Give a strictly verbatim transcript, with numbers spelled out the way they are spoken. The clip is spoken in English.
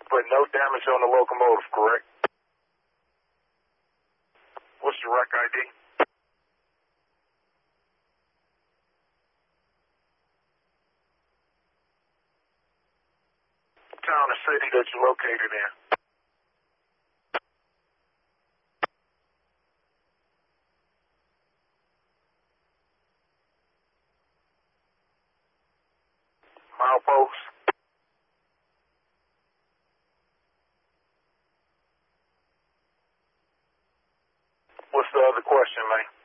but no damage on the locomotive, correct? What's the wreck I D? Town or city that you're located in? Milepost? What's the other question, man?